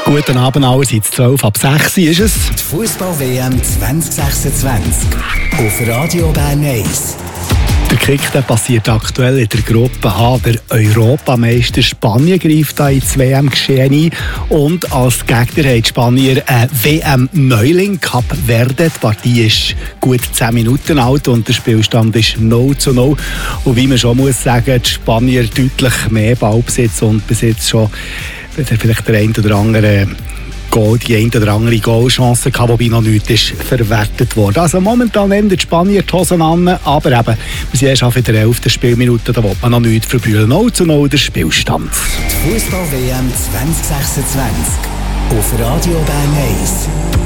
Guten Abend allerseits, 12 ab 6 ist es. Die Fußball-WM 2026 auf Radio Bern 1. Der Kick der passiert aktuell in der Gruppe H. Der Europameister Spanien greift da ins WM-Geschehen ein. Und als Gegner haben die Spanier einen WM-Neuling, Kap Verde. Die Partie ist gut 10 Minuten alt und der Spielstand ist 0:0. Und wie man schon muss sagen, die Spanier deutlich mehr Ballbesitz und bis jetzt schon vielleicht der ein oder andere Goal, die eine oder andere Goalchance gehabt, wobei noch nichts ist verwertet worden. Also momentan nehmen die Spanier die Hosen an, aber eben, wir sind erst auf der 11. Spielminute, da will man noch nichts verbrüllen. 0:0 der Spielstand. Die Fußball-WM 2026 auf Radio Bern 1.